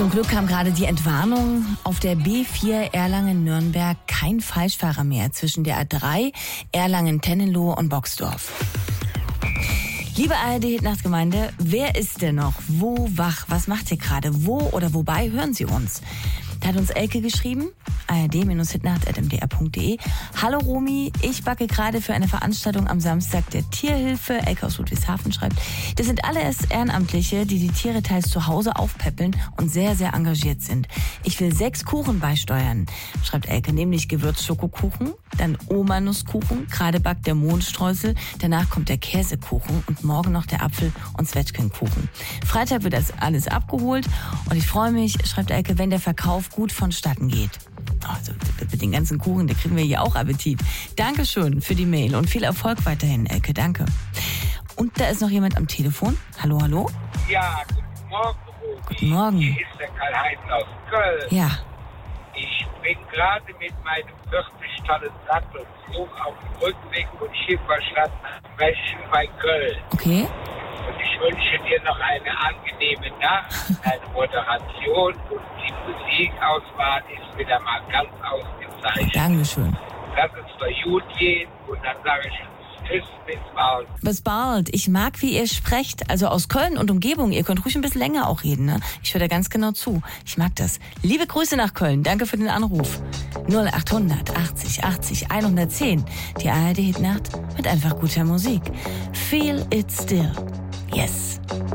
Zum Glück kam gerade die Entwarnung. Auf der B4 Erlangen-Nürnberg kein Falschfahrer mehr zwischen der A3, Erlangen-Tennenlohe und Boxdorf. Liebe ARD-Hitnachtgemeinde, wer ist denn noch? Wo wach? Was macht ihr gerade? Wo oder wobei hören Sie uns? Da hat uns Elke geschrieben, ard-hitnacht@mdr.de. Hallo Romy, ich backe gerade für eine Veranstaltung am Samstag der Tierhilfe. Elke aus Ludwigshafen schreibt, das sind alles Ehrenamtliche, die Tiere teils zu Hause aufpäppeln und sehr, sehr engagiert sind. Ich will 6 Kuchen beisteuern, schreibt Elke, nämlich Gewürzschokokuchen, dann Oma-Nusskuchen, gerade backt der Mohnstreusel, danach kommt der Käsekuchen und morgen noch der Apfel- und Zwetschgenkuchen. Freitag wird das alles abgeholt und ich freue mich, schreibt Elke, wenn der Verkauf gut vonstatten geht. Also mit den ganzen Kuchen, da kriegen wir hier auch Appetit. Dankeschön für die Mail und viel Erfolg weiterhin, Elke, danke. Und da ist noch jemand am Telefon. Hallo, hallo? Ja, guten Morgen, Romy. Guten Morgen. Hier ist der Karl-Heinz aus Köln. Ja. Ich bin gerade mit meinem 40 Tonnen Sattelzug auf dem Rückweg von Schifferstadt nach Brechen bei Köln. Okay. Und ich wünsche dir noch eine angenehme Nacht, eine Moderation und die Musikauswahl ist wieder mal ganz ausgezeichnet. Dankeschön. Lass es doch gut gehen und dann sage ich tschüss, bis bald. Bis bald. Ich mag, wie ihr sprecht. Also aus Köln und Umgebung. Ihr könnt ruhig ein bisschen länger auch reden, ne? Ich höre da ganz genau zu. Ich mag das. Liebe Grüße nach Köln. Danke für den Anruf. 0800 80 80 110. Die ARD Hitnacht mit einfach guter Musik. Feel it still. Yes.